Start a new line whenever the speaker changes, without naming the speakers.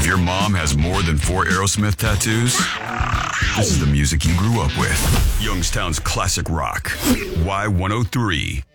If your mom has more than 4 Aerosmith tattoos, this is the music you grew up with. Youngstown's classic rock. Y103.